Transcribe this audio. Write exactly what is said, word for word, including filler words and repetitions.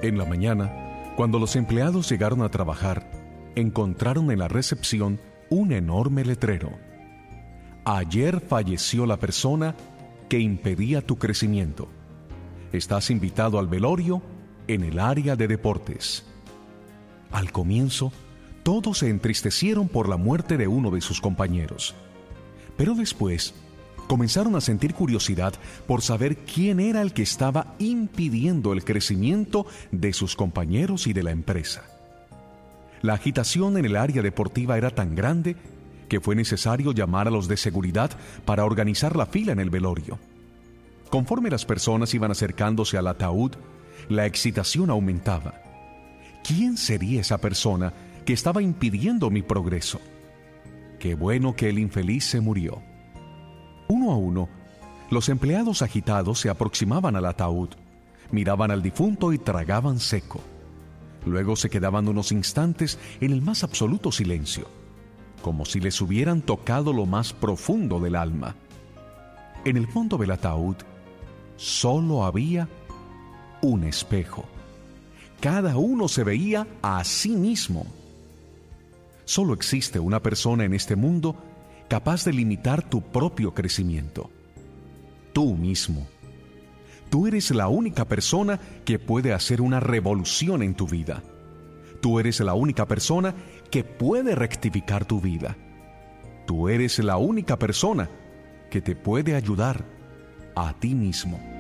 En la mañana, cuando los empleados llegaron a trabajar, encontraron en la recepción un enorme letrero. Ayer falleció la persona que impedía tu crecimiento. Estás invitado al velorio en el área de deportes. Al comienzo, todos se entristecieron por la muerte de uno de sus compañeros. Pero después, comenzaron a sentir curiosidad por saber quién era el que estaba impidiendo el crecimiento de sus compañeros y de la empresa. La agitación en el área deportiva era tan grande que fue necesario llamar a los de seguridad para organizar la fila en el velorio. Conforme las personas iban acercándose al ataúd, la excitación aumentaba. ¿Quién sería esa persona que estaba impidiendo mi progreso? Qué bueno que el infeliz se murió. Uno a uno, los empleados agitados se aproximaban al ataúd, miraban al difunto y tragaban seco. Luego se quedaban unos instantes en el más absoluto silencio, como si les hubieran tocado lo más profundo del alma. En el fondo del ataúd solo había un espejo. Cada uno se veía a sí mismo. Solo existe una persona en este mundo capaz de limitar tu propio crecimiento. Tú mismo. Tú eres la única persona que puede hacer una revolución en tu vida. Tú eres la única persona que puede rectificar tu vida. Tú eres la única persona que te puede ayudar a ti mismo.